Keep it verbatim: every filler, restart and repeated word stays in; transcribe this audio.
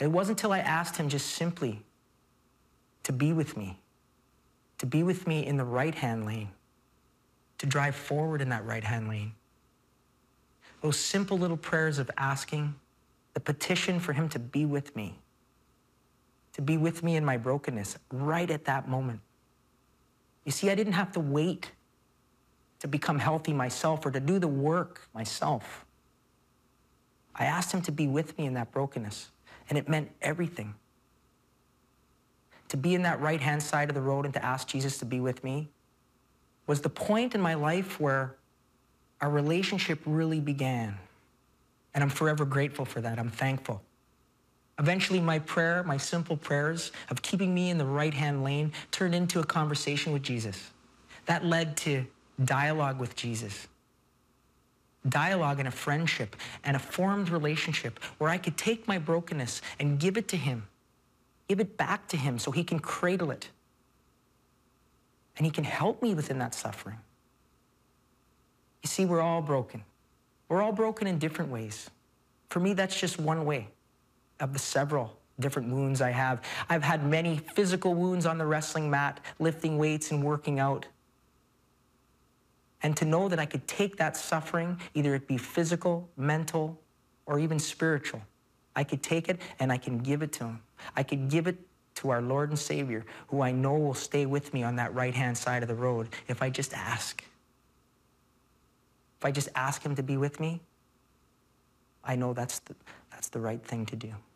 It wasn't until I asked him just simply to be with me, to be with me in the right-hand lane, to drive forward in that right-hand lane. Those simple little prayers of asking, the petition for him to be with me, to be with me in my brokenness right at that moment. You see, I didn't have to wait to become healthy myself or to do the work myself. I asked him to be with me in that brokenness, and it meant everything. To be in that right-hand side of the road and to ask Jesus to be with me was the point in my life where our relationship really began. And I'm forever grateful for that. I'm thankful. Eventually, my prayer, my simple prayers of keeping me in the right-hand lane turned into a conversation with Jesus. That led to dialogue with Jesus. Dialogue and a friendship and a formed relationship where I could take my brokenness and give it to him, give it back to him so he can cradle it. And he can help me within that suffering. You see, we're all broken. We're all broken in different ways. For me, that's just one way of the several different wounds I have. I've had many physical wounds on the wrestling mat, lifting weights and working out. And to know that I could take that suffering, either it be physical, mental, or even spiritual, I could take it and I can give it to him. I could give it to our Lord and Savior, who I know will stay with me on that right-hand side of the road if I just ask. If I just ask him to be with me, I know that's the, that's the right thing to do.